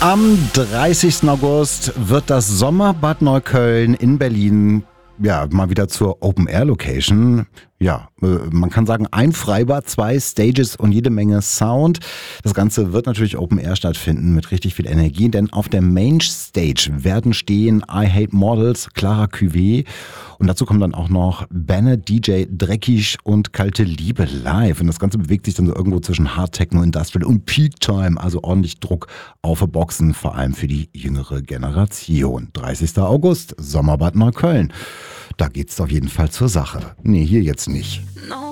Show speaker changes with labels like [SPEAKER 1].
[SPEAKER 1] Am 30. August wird das Sommerbad Neukölln in Berlin mal wieder zur Open-Air-Location. Ja, man kann sagen, ein Freibad, 2 Stages und jede Menge Sound. Das Ganze wird natürlich Open-Air stattfinden mit richtig viel Energie, denn auf der Main-Stage werden stehen I Hate Models, Clara Cuvée und dazu kommen dann auch noch Bennett, DJ Dreckig und Kalte Liebe live. Und das Ganze bewegt sich dann so irgendwo zwischen Hard Techno, Industrial und Peak Time, also ordentlich Druck auf die Boxen, vor allem für die jüngere Generation. 30. August, Sommerbad Neukölln. Da geht's auf jeden Fall zur Sache. Nee, hier jetzt nicht.
[SPEAKER 2] No